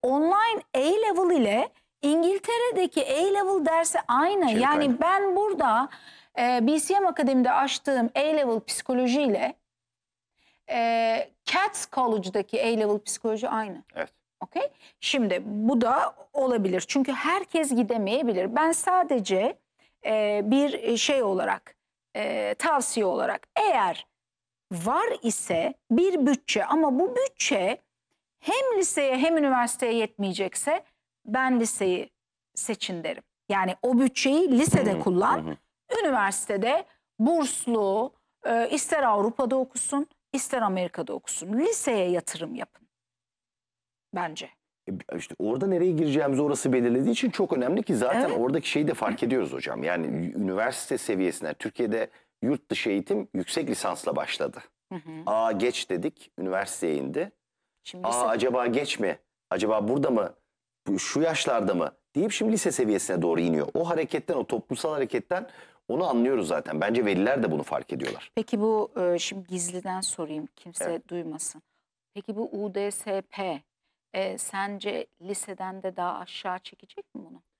online A-Level ile İngiltere'deki A-Level dersi aynı. Şey, Yani aynı. ben burada BCM Akademi'de açtığım A-Level psikoloji ile Cats College'daki A-Level psikoloji aynı. Evet. Okay? Şimdi bu da olabilir. Çünkü herkes gidemeyebilir. Ben sadece bir şey olarak, tavsiye olarak, eğer var ise bir bütçe, ama bu bütçe hem liseye hem üniversiteye yetmeyecekse ben liseyi seçin derim. Yani o bütçeyi lisede kullan, üniversitede burslu, ister Avrupa'da okusun, ister Amerika'da okusun. Liseye yatırım yapın bence. İşte orada nereye gireceğimizi orası belirlediği için çok önemli ki zaten Evet. oradaki şeyi de fark ediyoruz hocam. Yani üniversite seviyesinde Türkiye'de yurt dışı eğitim yüksek lisansla başladı. Aa geç dedik, üniversiteye indi. Şimdi Acaba geç mi? Acaba burada mı? Şu yaşlarda mı? Deyip şimdi lise seviyesine doğru iniyor. O hareketten, o toplumsal hareketten onu anlıyoruz zaten. Bence veliler de bunu fark ediyorlar. Peki bu şimdi gizliden sorayım, kimse duymasın. Peki bu UDSP sence liseden de daha aşağı çekecek mi bunu?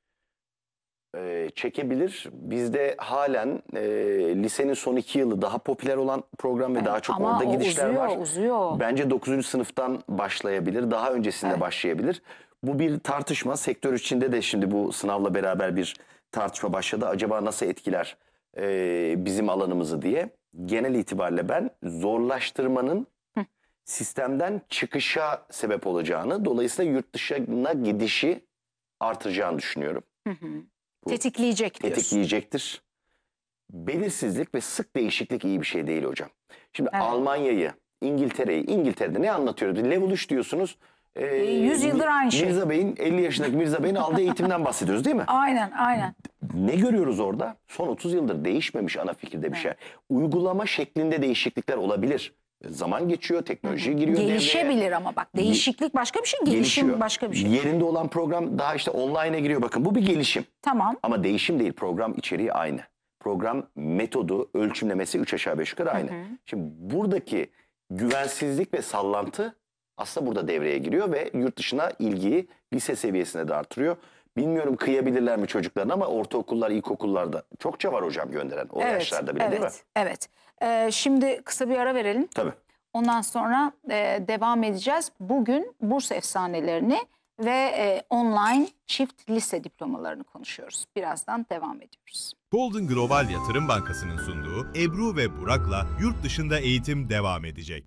Çekebilir. Bizde halen lisenin son 2 yılı daha popüler olan program ve daha çok Ama orada o gidişler var. uzuyor. Bence 9. sınıftan başlayabilir. Daha öncesinde başlayabilir. Bu bir tartışma. Sektör içinde de şimdi bu sınavla beraber bir tartışma başladı. Acaba nasıl etkiler bizim alanımızı diye. Genel itibariyle ben zorlaştırmanın sistemden çıkışa sebep olacağını, dolayısıyla yurt dışına gidişi artıracağını düşünüyorum. Tetikleyecek diyorsun. Tetikleyecektir. Belirsizlik ve sık değişiklik iyi bir şey değil hocam. Şimdi Almanya'yı, İngiltere'de ne anlatıyoruz? Level 3 diyorsunuz. 100 yıldır aynı şey. Mirza Bey'in, 50 yaşındaki Mirza Bey'in aldığı eğitimden bahsediyoruz değil mi? Aynen. Ne görüyoruz orada? Son 30 yıldır değişmemiş ana fikirde bir şey. Uygulama şeklinde değişiklikler olabilir. Zaman geçiyor, teknoloji giriyor devreye. Gelişebilir ama bak, değişiklik başka bir şey, gelişim Gelişiyor. başka bir şey. Yerinde olan program daha işte online'a giriyor. Bakın bu bir gelişim. Tamam. Ama değişim değil, program içeriği aynı. Program metodu, ölçümlemesi 3 aşağı 5 yukarı aynı. Şimdi buradaki güvensizlik ve sallantı aslında burada devreye giriyor ve yurt dışına ilgiyi lise seviyesine de artırıyor. Bilmiyorum kıyabilirler mi çocuklarına, ama ortaokullar, ilkokullarda çokça var hocam gönderen o yaşlarda bile, değil mi? Evet. Şimdi kısa bir ara verelim. Tabii. Ondan sonra devam edeceğiz. Bugün burs efsanelerini ve online çift lise diplomalarını konuşuyoruz. Birazdan devam ediyoruz. Golden Global Yatırım Bankası'nın sunduğu Ebru ve Burak'la yurt dışında eğitim devam edecek.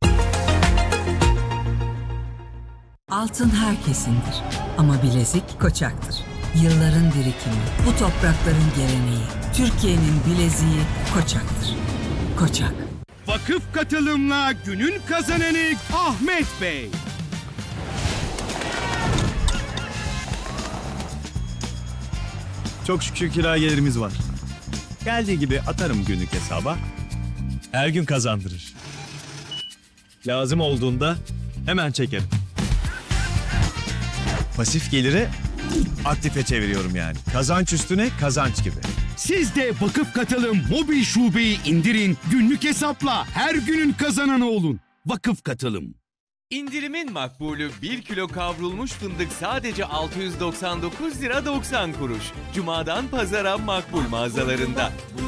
Altın herkesindir ama bilezik Koçak'tır. Yılların birikimi, bu toprakların geleneği, Türkiye'nin bileziği Koçak'tır. Koçak. Vakıf katılımla günün kazananı Ahmet Bey. Çok şükür kira gelirimiz var. Geldiği gibi atarım günlük hesaba. Her gün kazandırır. Lazım olduğunda hemen çekerim. Pasif geliri aktife çeviriyorum yani. Kazanç üstüne kazanç gibi. Siz de Vakıf Katılım mobil şubeyi indirin, günlük hesapla her günün kazananı olun. Vakıf Katılım. İndirimin makbulü 1 kilo kavrulmuş fındık sadece 699 lira 90 kuruş. Cuma'dan pazara makbul mağazalarında.